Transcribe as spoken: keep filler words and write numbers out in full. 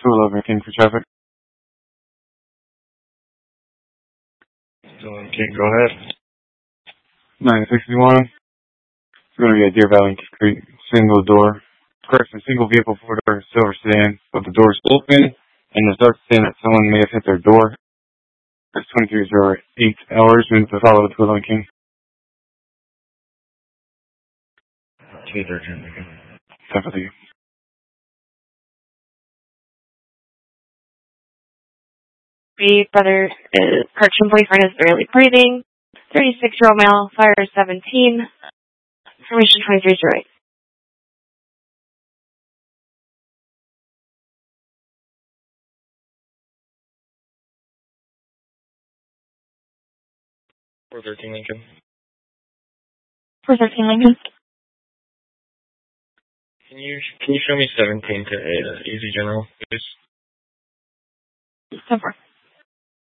two eleven King for traffic. two eleven King, go ahead. nine sixty-one. It's going to be a Deer Valley Street, single door. Correction, single vehicle, four door silver sedan, but the door's open, and the dark saying that someone may have hit their door. It's twenty-three oh eight hours, and to follow the two eleven King. two thirteen King. Definitely. The brother is correction boyfriend is barely breathing. thirty-six-year-old male, fire seventeen. Information twenty-three oh eight. four thirteen Lincoln. four thirteen Lincoln. Can you can you show me seventeen to uh, Easy General, please? ten four.